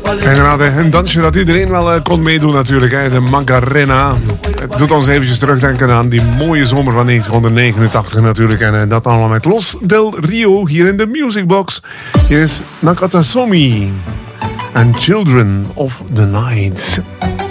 Inderdaad, een dansje dat iedereen wel kon meedoen natuurlijk. Hè. De Macarena. Het doet ons eventjes terugdenken aan die mooie zomer van 1989 natuurlijk. En dat allemaal met Los del Rio hier in de Music Box. Hier is Nakata Somi en Children of the Night.